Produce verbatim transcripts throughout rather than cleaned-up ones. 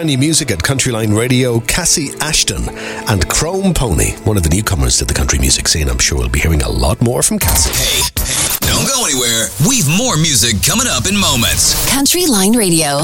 brand new music at Countryline Radio, Cassie Ashton and Chrome Pony, one of the newcomers to the country music scene. I'm sure we'll be hearing a lot more from Cassie. Hey, hey, don't go anywhere. We've more music coming up in moments. Countryline Radio.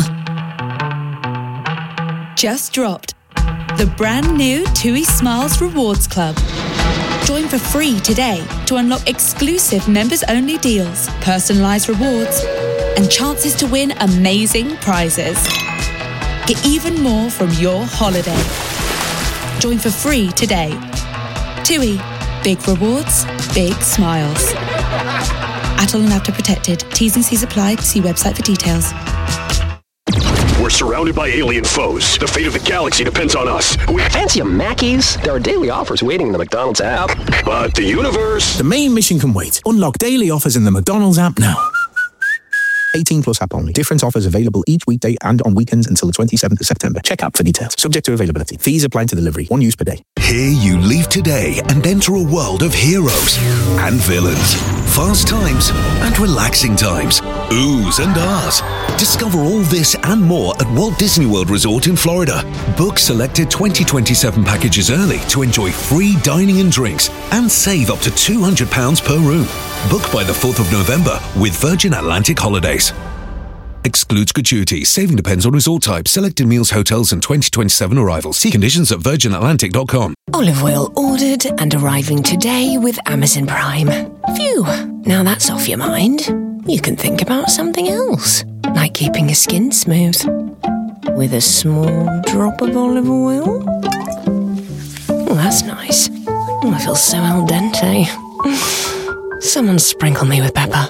Just dropped the brand new TUI Smiles Rewards Club. Join for free today to unlock exclusive members-only deals, personalised rewards, and chances to win amazing prizes. Get even more from your holiday. Join for free today. TUI. Big rewards, big smiles. Atoll and Apta protected. T's and C's apply. See website for details. We're surrounded by alien foes. The fate of the galaxy depends on us. We fancy a Mackey's? There are daily offers waiting in the McDonald's app. But the universe... The main mission can wait. Unlock daily offers in the McDonald's app now. eighteen plus app only. Different offers available each weekday and on weekends until the twenty-seventh of September. Check app for details. Subject to availability. Fees apply to delivery. One use per day. Here you leave today and enter a world of heroes and villains. Fast times and relaxing times. Oohs and ahs. Discover all this and more at Walt Disney World Resort in Florida. Book selected twenty twenty-seven packages early to enjoy free dining and drinks and save up to two hundred pounds per room. Book by the fourth of November with Virgin Atlantic Holidays. Excludes gratuity. Saving depends on resort type. Selected meals, hotels and twenty twenty-seven arrivals. See conditions at virgin atlantic dot com. Olive oil ordered and arriving today with Amazon Prime. Phew, now that's off your mind. You can think about something else, like keeping your skin smooth with a small drop of olive oil. Oh, that's nice. Oh, I feel so al dente. Someone sprinkle me with pepper.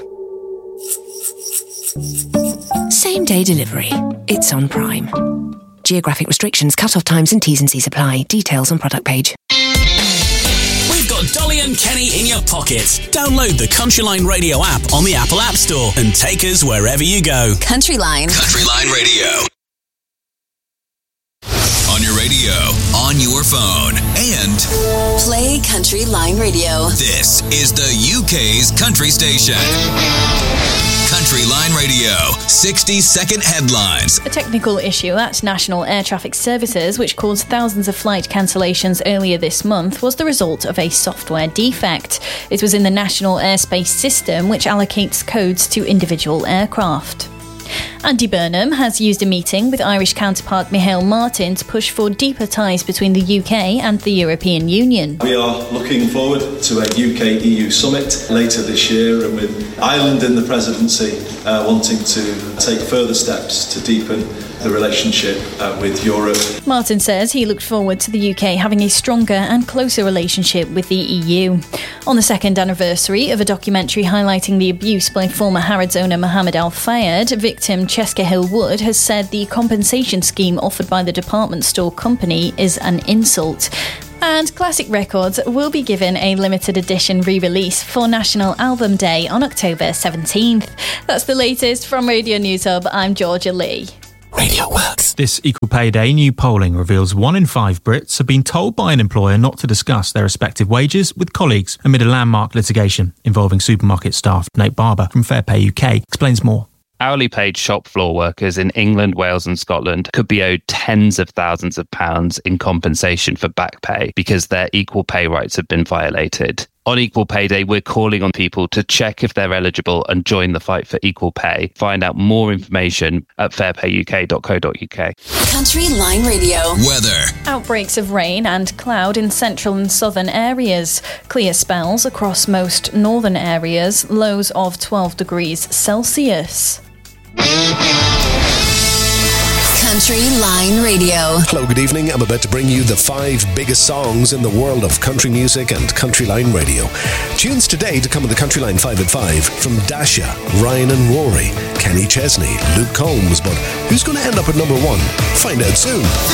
Same day delivery. It's on Prime. Geographic restrictions, cut-off times and T's and C's apply. Details on product page. We've got Dolly and Kenny in your pocket. Download the Countryline Radio app on the Apple App Store and take us wherever you go. Countryline. Countryline Radio. On your radio, on your phone, and play Countryline Radio. This is the U K's country station. Countryline Radio, sixty second headlines. A technical issue at National Air Traffic Services, which caused thousands of flight cancellations earlier this month, was the result of a software defect. It was in the National Airspace System, which allocates codes to individual aircraft. Andy Burnham has used a meeting with Irish counterpart Micheál Martin to push for deeper ties between the U K and the European Union. We are looking forward to a U K E U summit later this year, and with Ireland in the presidency uh, wanting to take further steps to deepen the relationship uh, with Europe. Martin says he looked forward to the U K having a stronger and closer relationship with the E U. On the second anniversary of a documentary highlighting the abuse by former Harrods owner Mohammed Al Fayed, victim Cheska Hill Wood has said the compensation scheme offered by the department store company is an insult. And Classic Records will be given a limited edition re-release for National Album Day on October seventeenth. That's the latest from Radio News Hub. I'm Georgia Lee. Radio Works. This Equal Pay Day new polling reveals one in five Brits have been told by an employer not to discuss their respective wages with colleagues amid a landmark litigation involving supermarket staff. Nate Barber from Fair Pay U K explains more. Hourly paid shop floor workers in England, Wales and Scotland could be owed tens of thousands of pounds in compensation for back pay because their equal pay rights have been violated. On Equal Pay Day, we're calling on people to check if they're eligible and join the fight for equal pay. Find out more information at fair pay u k dot co dot u k. Countryline Radio. Weather. Outbreaks of rain and cloud in central and southern areas. Clear spells across most northern areas. Lows of twelve degrees Celsius. Countryline Radio. Hello, good evening. I'm about to bring you the five biggest songs in the world of country music and Countryline Radio. Tunes today to come in the Countryline five at five from Dasha, Ryan and Rory, Kenny Chesney, Luke Combs. But who's going to end up at number one? Find out soon.